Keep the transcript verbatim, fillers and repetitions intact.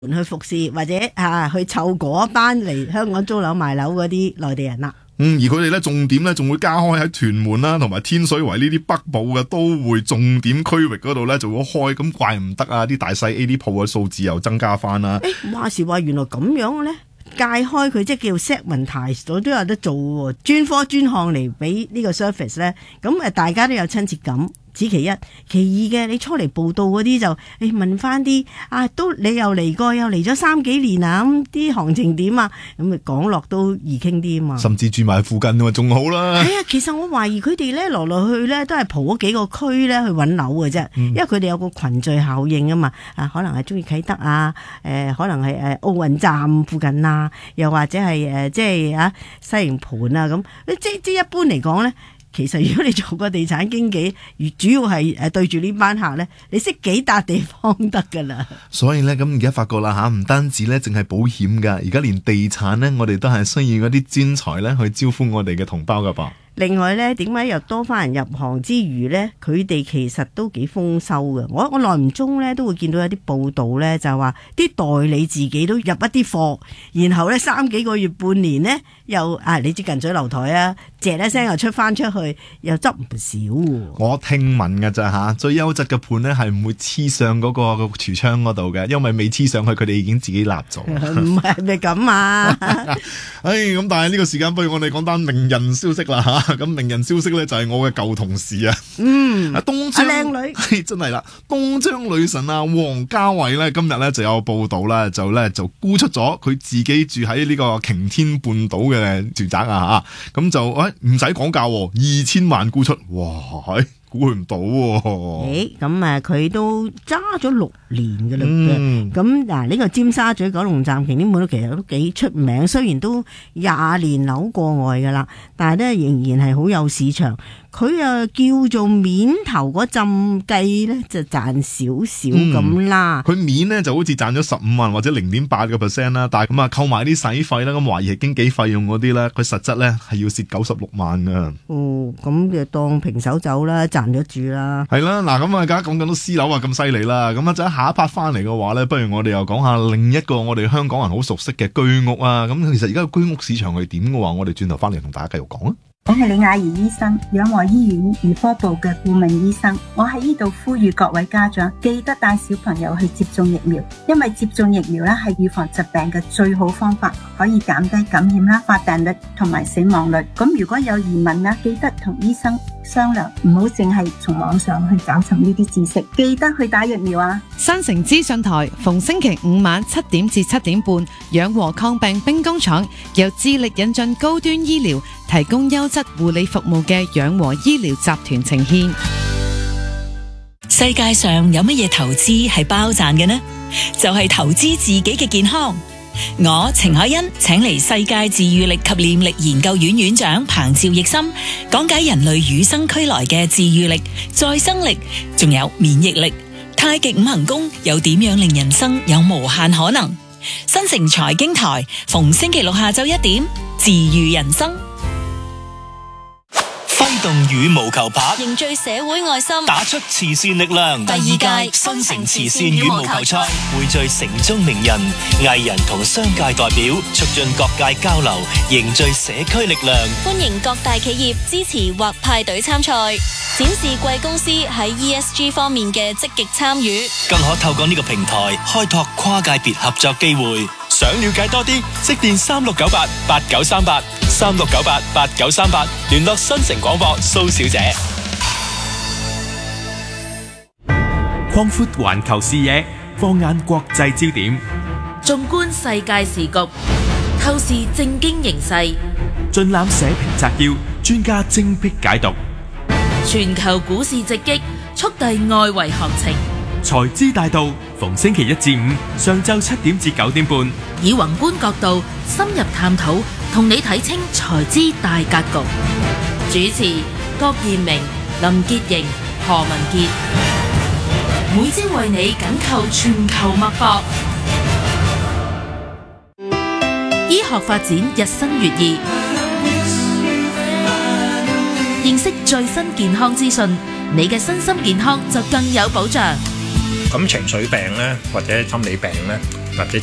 去服侍或者啊去湊嗰班嚟香港租樓賣樓嗰啲內地人啦。 嗯，而佢哋咧重點咧仲會加開喺屯門啦，同埋天水圍呢啲北部嘅都會重點區域嗰度咧就會開，咁怪唔得啊！啲大細 A 啲鋪嘅數字又增加翻啦。 誒，話時話原來咁樣嘅咧，界開佢即係叫 segmentize 咗都有得做喎，專科專項嚟俾呢個 service 咧，咁誒大家都有親切感。此其一，其二嘅你初嚟報到嗰啲就，你問翻啲啊，都你又嚟過，又嚟咗三幾年啊，咁啲行情點啊，咁咪講落都易傾啲啊嘛。 甚至住埋附近喎，仲好啦。 係啊，其實我懷疑佢哋咧來來去咧都係蒲嗰幾個區咧去揾樓嘅啫，嗯、因為佢哋有個群聚效應啊嘛。啊，可能係中意啟德啊，誒、呃，可能係誒奧運站附近啊，又或者係誒、呃、即係啊西營盤啊咁。即即一般嚟講咧。其實如果你做個地產經紀，主要係誒對住呢班客咧，你識幾笪地方得噶啦。所以咧，咁而家發覺啦吓，唔單止咧淨係保險噶，而家連地產咧，我哋都係需要嗰啲專才咧去招呼我哋嘅同胞噶噃。另外咧，點解又多翻人入行之餘咧，佢哋其實都幾豐收嘅。我我耐唔中咧都會見到有啲報道咧，就話啲代理自己都入一啲貨，然後咧三幾個月半年咧又啊，你知近水樓台啊，謝一聲又出翻出去，又執唔少。我聽聞㗎咋吓，最優質嘅盤咧係唔會黐上嗰個個櫥窗嗰度嘅，因為未黐上去，佢哋已經自己立咗。唔係咪咁啊？唉，咁但係呢個時間，不如我哋講單名人消息啦吓。咁名人消息咧就係我嘅舊同事啊，嗯，阿東張阿靚女，係真係啦，東張女神啊，王家衛咧今日咧就有報道啦，就咧就沽出咗佢自己住喺呢個擎天半島嘅住宅啊吓，咁就誒唔使講價，二千萬沽出，哇！估佢唔到喎。誒，咁啊，佢都揸咗六年嘅啦。咁嗱，呢個尖沙咀九龍站擎天半島其實都幾出名，雖然都廿年樓過外噶啦，但係咧仍然係好有市場。佢啊叫做面頭嗰陣計咧，就賺少少咁啦。佢、嗯、面咧就好似賺咗十五萬或者零點八個 percent 啦，但係咁啊扣埋啲使費啦，咁懷疑係經紀費用嗰啲咧，佢實質咧係要蝕九十六萬噶。哦，咁就當平手走啦，賺咗住啦。係啦，嗱咁啊，而家講緊都私樓啊咁犀利啦，咁啊就喺下一 part 翻嚟嘅話咧，不如我哋又講下另一個我哋香港人好熟悉嘅居屋啊。咁其實而家個居屋市場係點嘅話，我哋轉頭翻嚟同大家繼續講啊。 我係李雅儀醫生，養和醫院兒科部嘅顧問醫生。我喺呢度呼籲各位家長，記得帶小朋友去接種疫苗，因為接種疫苗咧係預防疾病嘅最好方法，可以減低感染啦、發病率同埋死亡率。咁如果有疑問咧，記得同醫生商量，唔好淨係從網上去找尋呢啲知識，記得去打疫苗啊！ 新城資訊台逢星期五晚七點至七點半，養和抗病兵工廠由致力引進高端醫療，提供優質護理服務嘅養和醫療集團呈獻。 世界上有乜嘢投資係包賺嘅呢？就係投資自己嘅健康。我程海欣請嚟世界治癒力及念力研究院院長彭趙奕森講解人類與生俱來嘅治癒力、再生力，仲有免疫力。太極五行功又點樣令人生有無限可能？新城財經台逢星期六下晝一點，治癒人生。 揮動羽毛球拍， 凝聚社會愛心， 打出慈善力量。 第二屆新城慈善羽毛球賽匯聚城中名人、藝人同商界代表，促進各界交流，凝聚社區力量。 歡迎各大企業支持或派隊參賽，展示貴公司喺 E S G 方面嘅積極參與， 更可透過呢個平台開拓跨界別合作機會。想了解多啲，即電三六九八八九三八三六九八八九三八，聯絡新城廣播蘇小姐。 擴闊環球視野，放眼國際焦點， 縱觀世界時局，透視政經形勢， 盡覽社評摘要，專家精闢解讀。 全球股市直擊，速遞外圍行情。 財資大道逢星期一至五上晝七點至九點半， 以宏觀角度深入探討，同你睇清財資大格局。主持郭彥明、林潔瑩、何文傑，每朝為你緊扣全球脈搏。醫學發展日新月異，認識最新健康資訊，你嘅身心健康就更有保障。 咁情緒病咧，或者心理病咧， 或者